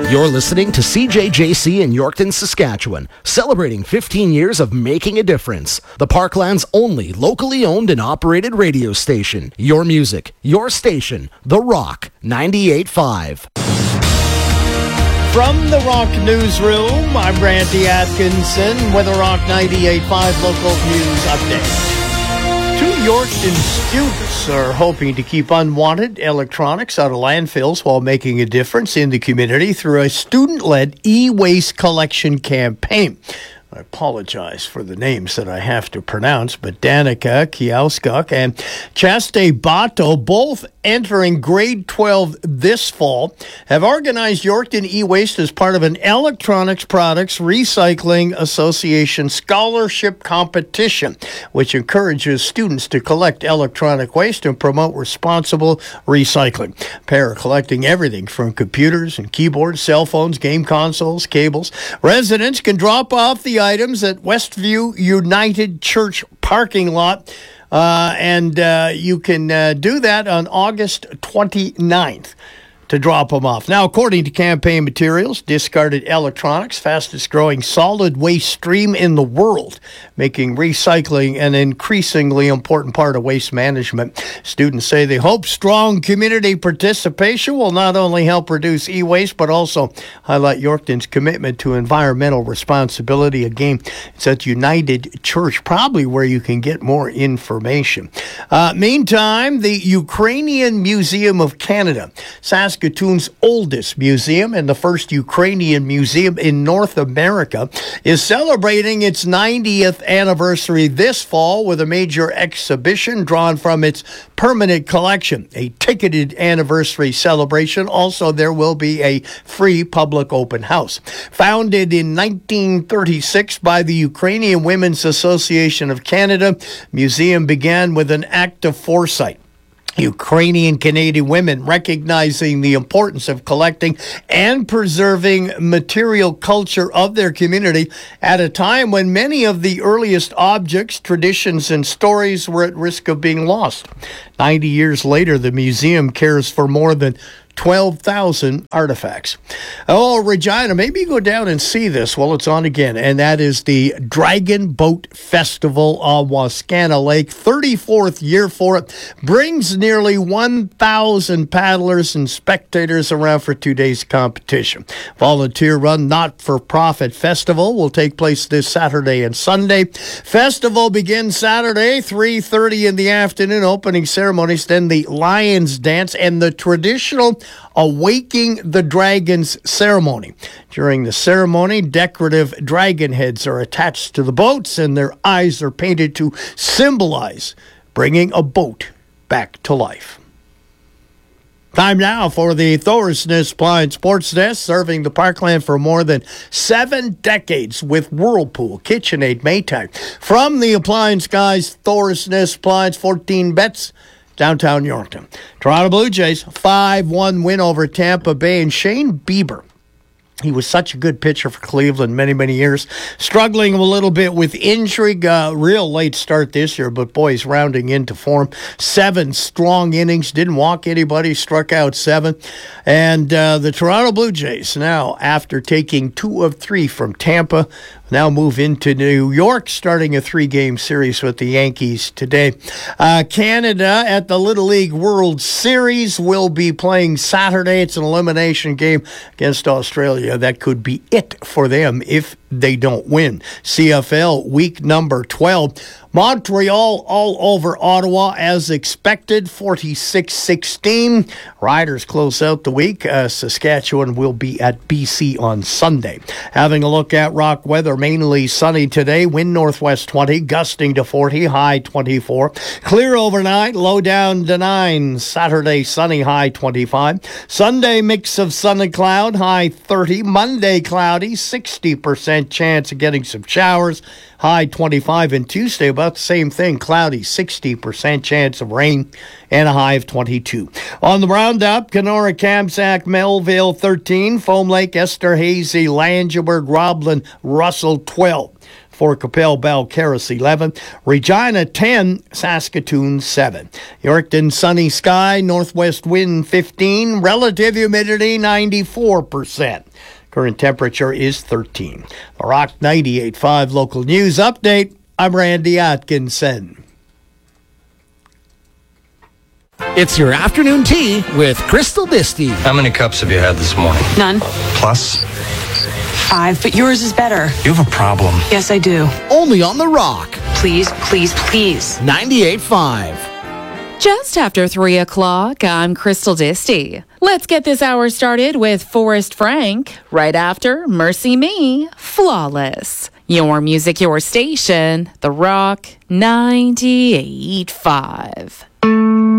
You're listening to CJJC in Yorkton, Saskatchewan, celebrating 15 years of making a difference. The Parkland's only locally owned and operated radio station. Your music, your station, The Rock 98.5. From the Rock Newsroom, I'm Randy Atkinson with a Rock 98.5 local news update. Two Yorkton students are hoping to keep unwanted electronics out of landfills while making a difference in the community through a student-led e-waste collection campaign. I apologize for the names that I have to pronounce, but Danica Kiauskuk and Chaste Bato, both entering grade 12 this fall, have organized Yorkton e-waste as part of an Electronics Products Recycling Association scholarship competition, which encourages students to collect electronic waste and promote responsible recycling. Pair are collecting everything from computers and keyboards, cell phones, game consoles, cables. Residents can drop off the items at Westview United Church parking lot, and you can do that on August 29th to drop them off. Now, according to campaign materials, discarded electronics, fastest growing solid waste stream in the world, making recycling an increasingly important part of waste management. Students say they hope strong community participation will not only help reduce e-waste, but also highlight Yorkton's commitment to environmental responsibility. Again, it's at United Church, probably where you can get more information. Meantime, the Ukrainian Museum of Canada, Saskatoon's oldest museum and the first Ukrainian museum in North America, is celebrating its 90th anniversary this fall with a major exhibition drawn from its permanent collection, a ticketed anniversary celebration. Also, there will be a free public open house. Founded in 1936 by the Ukrainian Women's Association of Canada, museum began with an act of foresight. Ukrainian Canadian women recognizing the importance of collecting and preserving material culture of their community at a time when many of the earliest objects, traditions, and stories were at risk of being lost. 90 years later, the museum cares for more than 12,000 artifacts. Oh, Regina, maybe you go down and see this while it's on again, and that is the Dragon Boat Festival on Wascana Lake. 34th year for it. Brings nearly 1,000 paddlers and spectators around for 2 days competition. Volunteer-run, not-for-profit festival will take place this Saturday and Sunday. Festival begins Saturday, 3:30 in the afternoon, opening ceremonies, then the Lions Dance and the traditional Awaking the Dragons ceremony. During the ceremony, decorative dragon heads are attached to the boats and their eyes are painted to symbolize bringing a boat back to life. Time now for the Thorsness Appliance Sports Desk, serving the Parkland for more than 7 decades with Whirlpool, KitchenAid, Maytag. From the appliance guys, Thorsness Appliance, 14 bets. Downtown Yorkton. Toronto Blue Jays, 5-1 win over Tampa Bay. And Shane Bieber, he was such a good pitcher for Cleveland many, many years. Struggling a little bit with injury. Real late start this year, but boy, he's rounding into form. 7 strong innings. Didn't walk anybody. Struck out 7. And the Toronto Blue Jays now, after taking 2 of 3 from Tampa, now move into New York, starting a 3-game series with the Yankees today. Canada at the Little League World Series will be playing Saturday. It's an elimination game against Australia. That could be it for them if they don't win. CFL week number 12. Montreal all over Ottawa as expected, 46-16. Riders close out the week. Saskatchewan will be at BC on Sunday. Having a look at rock weather, mainly sunny today. Wind northwest 20, gusting to 40, high 24. Clear overnight, low down to 9. Saturday sunny, high 25. Sunday mix of sun and cloud, high 30. Monday cloudy, 60% chance of getting some showers, high 25. And Tuesday about the same thing, cloudy, 60% chance of rain, and a high of 22. On the roundup, Kenora, Kamsack, Melville 13, Foam Lake, Esther, Hazy, Langeberg, Roblin, Russell 12. Fort Capel, Balcarres 11, Regina 10, Saskatoon 7. Yorkton, sunny sky, northwest wind 15, relative humidity 94%. Current temperature is 13. The Rock 98.5 local news update. I'm Randy Atkinson. It's your afternoon tea with Crystal Disty. How many cups have you had this morning? None. Plus? 5, but yours is better. You have a problem. Yes, I do. Only on The Rock. Please, please, please. 98.5. Just after 3 o'clock, I'm Crystal Disty. Let's get this hour started with Forrest Frank. Right after Mercy Me, Flawless. Your music, your station, The Rock 98.5.